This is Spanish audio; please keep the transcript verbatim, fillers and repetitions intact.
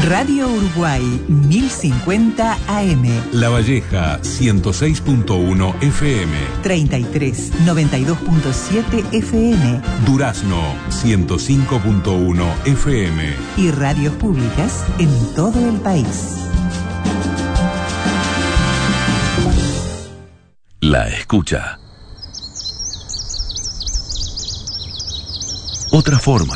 Radio Uruguay mil cincuenta A M. La Valleja ciento seis punto uno F M. treinta y tres noventa y dos punto siete F M. Durazno ciento cinco punto uno F M. Y radios públicas en todo el país. La escucha. Otra forma